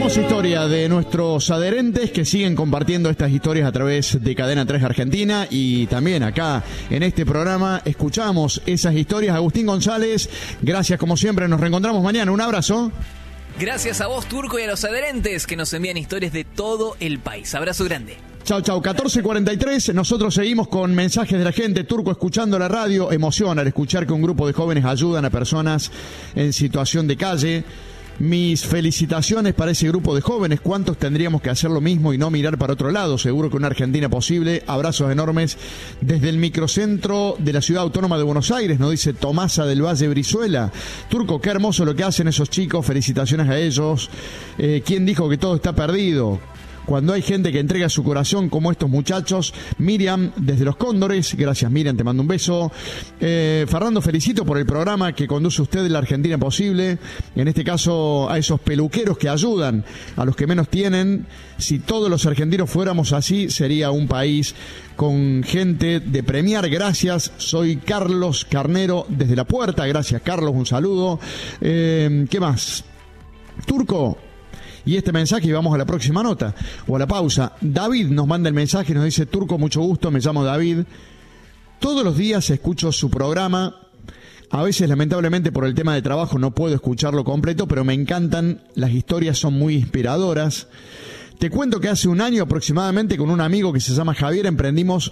Hermosa historia de nuestros adherentes que siguen compartiendo estas historias a través de Cadena 3 Argentina, y también acá en este programa escuchamos esas historias. Agustín González, gracias como siempre, nos reencontramos mañana, un abrazo. Gracias a vos, Turco, y a los adherentes que nos envían historias de todo el país. Abrazo grande. Chau, chau. 14:43. Nosotros seguimos con mensajes de la gente. Turco, escuchando la radio, emociona al escuchar que un grupo de jóvenes ayudan a personas en situación de calle. Mis felicitaciones para ese grupo de jóvenes. ¿Cuántos tendríamos que hacer lo mismo y no mirar para otro lado? Seguro que una Argentina posible. Abrazos enormes desde el microcentro de la Ciudad Autónoma de Buenos Aires, nos dice Tomasa del Valle Brizuela. Turco, qué hermoso lo que hacen esos chicos. Felicitaciones a ellos. ¿Quién dijo que todo está perdido? Cuando hay gente que entrega su corazón como estos muchachos. Miriam, desde Los Cóndores. Gracias, Miriam, te mando un beso. Fernando, felicito por el programa que conduce usted en la Argentina Posible. En este caso, a esos peluqueros que ayudan a los que menos tienen. Si todos los argentinos fuéramos así, sería un país con gente de premiar. Gracias, soy Carlos Carnero desde La Puerta. Gracias, Carlos, un saludo. ¿Qué más? Turco. Y este mensaje, y vamos a la próxima nota, o a la pausa. David nos manda el mensaje, nos dice: Turco, mucho gusto, me llamo David. Todos los días escucho su programa. A veces, lamentablemente, por el tema de trabajo no puedo escucharlo completo, pero me encantan, las historias son muy inspiradoras. Te cuento que hace un año aproximadamente, con un amigo que se llama Javier, emprendimos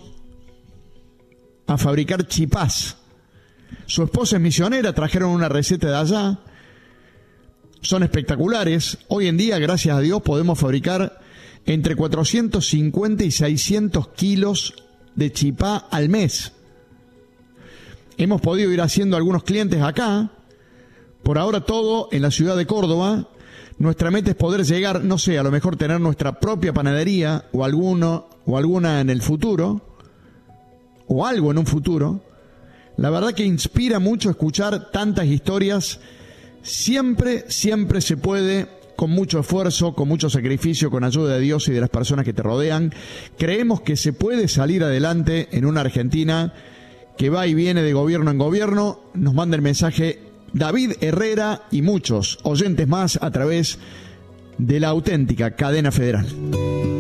a fabricar chipás. Su esposa es misionera, trajeron una receta de allá. Son espectaculares. Hoy en día, gracias a Dios, podemos fabricar entre 450 y 600 kilos de chipá al mes. Hemos podido ir haciendo algunos clientes acá. Por ahora todo en la ciudad de Córdoba. Nuestra meta es poder llegar, no sé, a lo mejor tener nuestra propia panadería o alguna en el futuro, o algo en un futuro. La verdad que inspira mucho escuchar tantas historias. Siempre se puede, con mucho esfuerzo, con mucho sacrificio, con ayuda de Dios y de las personas que te rodean. Creemos que se puede salir adelante en una Argentina que va y viene de gobierno en gobierno. Nos manda el mensaje David Herrera y muchos oyentes más a través de la auténtica Cadena Federal.